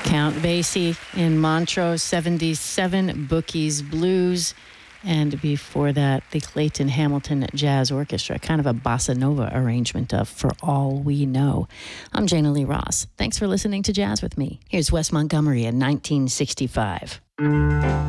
Count Basie in Montrose, 77, Bookie's Blues. And before that, the Clayton Hamilton Jazz Orchestra, kind of a bossa nova arrangement of For All We Know. I'm Jana Lee Ross. Thanks for listening to Jazz with me. Here's Wes Montgomery in 1965.